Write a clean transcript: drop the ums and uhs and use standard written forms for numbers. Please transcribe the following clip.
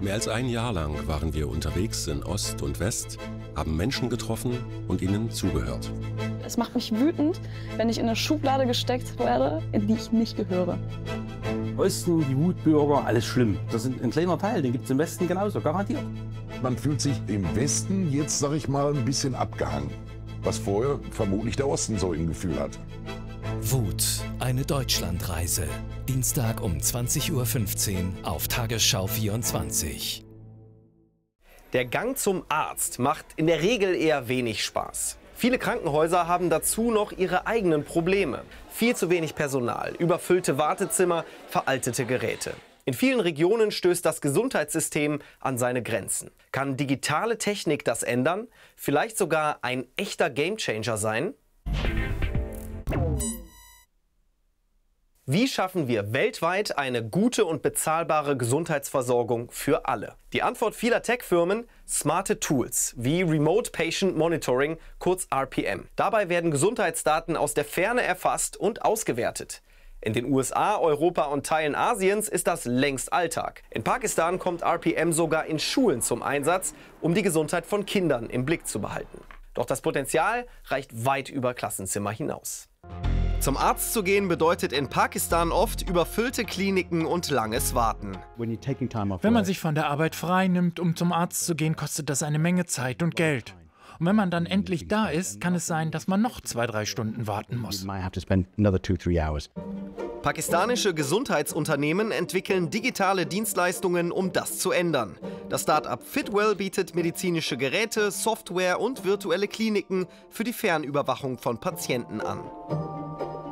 Mehr als ein Jahr lang waren wir unterwegs in Ost und West, haben Menschen getroffen und ihnen zugehört. Es macht mich wütend, wenn ich in eine Schublade gesteckt werde, in die ich nicht gehöre. Osten, die Wutbürger, alles schlimm. Das ist ein kleiner Teil, den gibt es im Westen genauso, garantiert. Man fühlt sich im Westen jetzt, sag ich mal, ein bisschen abgehangen. Was vorher vermutlich der Osten so im Gefühl hat. Wut, eine Deutschlandreise. Dienstag um 20:15 Uhr auf Tagesschau 24. Der Gang zum Arzt macht in der Regel eher wenig Spaß. Viele Krankenhäuser haben dazu noch ihre eigenen Probleme. Viel zu wenig Personal, überfüllte Wartezimmer, veraltete Geräte. In vielen Regionen stößt das Gesundheitssystem an seine Grenzen. Kann digitale Technik das ändern? Vielleicht sogar ein echter Gamechanger sein? Wie schaffen wir weltweit eine gute und bezahlbare Gesundheitsversorgung für alle? Die Antwort vieler Tech-Firmen: smarte Tools wie Remote Patient Monitoring, kurz RPM. Dabei werden Gesundheitsdaten aus der Ferne erfasst und ausgewertet. In den USA, Europa und Teilen Asiens ist das längst Alltag. In Pakistan kommt RPM sogar in Schulen zum Einsatz, um die Gesundheit von Kindern im Blick zu behalten. Doch das Potenzial reicht weit über Klassenzimmer hinaus. Zum Arzt zu gehen bedeutet in Pakistan oft überfüllte Kliniken und langes Warten. Wenn man sich von der Arbeit frei nimmt, um zum Arzt zu gehen, kostet das eine Menge Zeit und Geld. Und wenn man dann endlich da ist, kann es sein, dass man noch 2-3 Stunden warten muss. Pakistanische Gesundheitsunternehmen entwickeln digitale Dienstleistungen, um das zu ändern. Das Start-up Fitwell bietet medizinische Geräte, Software und virtuelle Kliniken für die Fernüberwachung von Patienten an.